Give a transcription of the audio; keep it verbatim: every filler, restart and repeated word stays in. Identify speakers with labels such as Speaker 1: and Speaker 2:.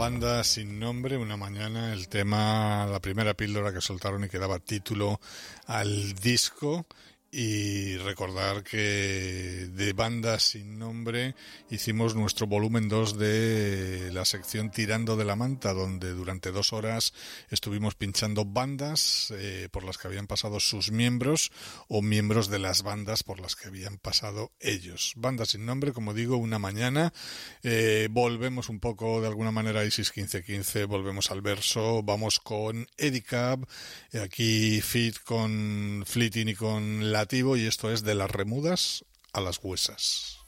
Speaker 1: Banda sin nombre, una mañana, el tema, la primera píldora que soltaron y que daba título al disco. Y recordar que de Banda sin nombre hicimos nuestro volumen dos de la sección Tirando de la Manta, donde durante dos horas estuvimos pinchando bandas eh, por las que habían pasado sus miembros o miembros de las bandas por las que habían pasado ellos. Banda sin nombre, como digo, una mañana. Eh, volvemos un poco de alguna manera a ISIS quince quince, volvemos al verso, vamos con Edicab, aquí feat con Fleeting y con Lativo, y esto es De las Remudas a las Huesas.